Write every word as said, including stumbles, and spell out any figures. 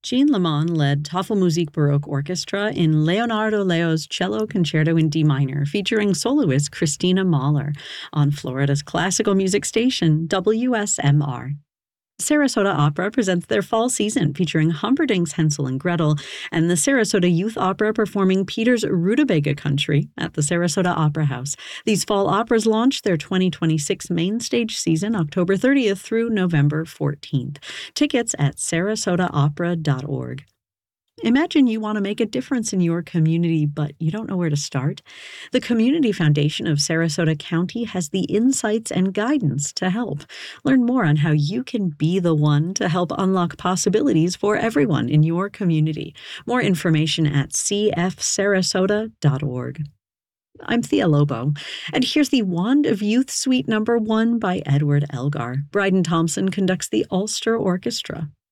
Jean Lemon led Tafelmusik Baroque Orchestra in Leonardo Leo's Cello Concerto in D minor, featuring soloist Christina Mahler on Florida's classical music station, W S M R. Sarasota Opera presents their fall season featuring Humperdinck's Hansel and Gretel and the Sarasota Youth Opera performing Peter's Rutabaga Country at the Sarasota Opera House. These fall operas launch their twenty twenty-six main stage season October thirtieth through November fourteenth. Tickets at sarasota opera dot org. Imagine you want to make a difference in your community, but you don't know where to start. The Community Foundation of Sarasota County has the insights and guidance to help. Learn more on how you can be the one to help unlock possibilities for everyone in your community. More information at c f sarasota dot org. I'm Thea Lobo, and here's the Wand of Youth Suite Number One by Edward Elgar. Bryden Thompson conducts the Ulster Orchestra.